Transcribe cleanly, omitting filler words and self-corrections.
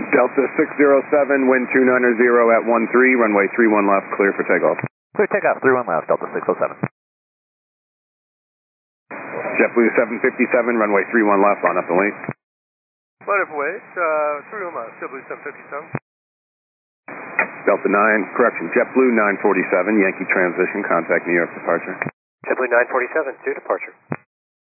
Delta 607, wind 290 at 13, runway 31 left, clear for takeoff. Clear takeoff, 31 left, Delta 607. JetBlue 757, runway 31 left, line up the lane. Line up wait, 31 left, JetBlue 757. Delta 9, correction, JetBlue 947, Yankee transition, contact New York departure. JetBlue 947, to departure.